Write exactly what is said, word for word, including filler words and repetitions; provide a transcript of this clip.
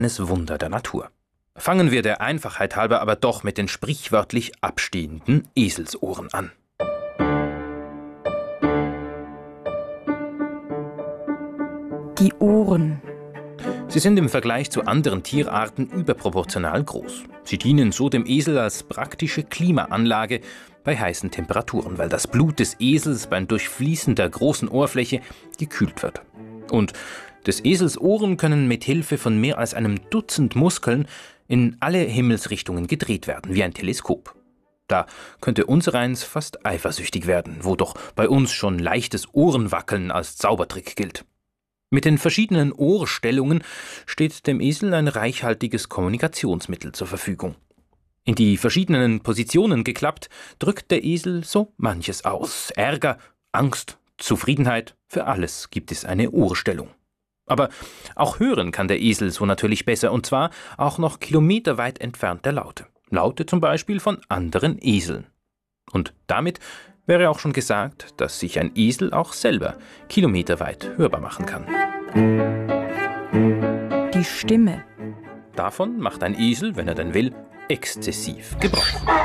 eines Wunder der Natur. Fangen wir der Einfachheit halber aber doch mit den sprichwörtlich abstehenden Eselsohren an. Die Ohren. Sie sind im Vergleich zu anderen Tierarten überproportional groß. Sie dienen so dem Esel als praktische Klimaanlage bei heißen Temperaturen, weil das Blut des Esels beim Durchfließen der großen Ohrfläche gekühlt wird. Und des Esels Ohren können mit Hilfe von mehr als einem Dutzend Muskeln in alle Himmelsrichtungen gedreht werden, wie ein Teleskop. Da könnte unsereins fast eifersüchtig werden, wo doch bei uns schon leichtes Ohrenwackeln als Zaubertrick gilt. Mit den verschiedenen Ohrstellungen steht dem Esel ein reichhaltiges Kommunikationsmittel zur Verfügung. In die verschiedenen Positionen geklappt, drückt der Esel so manches aus. Ärger, Angst, Zufriedenheit, für alles gibt es eine Ohrstellung. Aber auch hören kann der Esel so natürlich besser, und zwar auch noch kilometerweit entfernte Laute. Laute zum Beispiel von anderen Eseln. Und damit wäre auch schon gesagt, dass sich ein Esel auch selber kilometerweit hörbar machen kann. Die Stimme. Davon macht ein Esel, wenn er denn will, exzessiv Gebrauch.